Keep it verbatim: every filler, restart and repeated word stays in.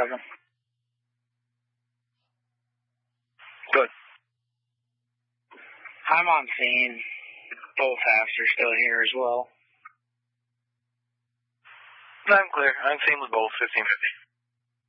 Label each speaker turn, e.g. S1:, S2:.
S1: seven. Good. I'm on scene. Both halves are still here as well.
S2: I'm clear. I'm same with both, fifteen fifty.